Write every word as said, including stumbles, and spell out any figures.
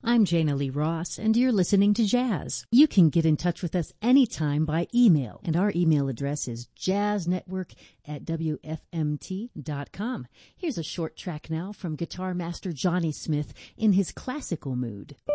I'm Jana Lee Ross, and you're listening to Jazz. You can get in touch with us anytime by email, and our email address is jazznetwork at w f m t dot com. Here's a short track now from guitar master Johnny Smith in his classical mood.